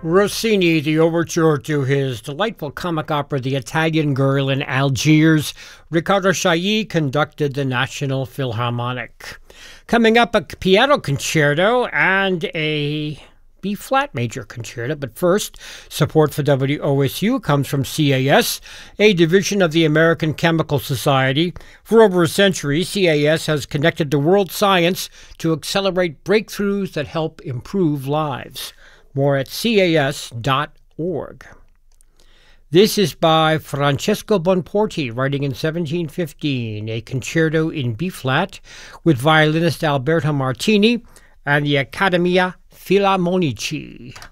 Rossini, the overture to his delightful comic opera The Italian Girl in Algiers. Riccardo Chailly conducted the National Philharmonic. Coming up, a piano concerto and a B-flat major concerto. But first, support for WOSU comes from CAS, a division of the American Chemical Society. For over a century, CAS has connected the world science to accelerate breakthroughs that help improve lives. More at cas.org. This is by Francesco Bonporti, writing in 1715, a concerto in B-flat with violinist Alberto Martini and the Accademia Filarmonici.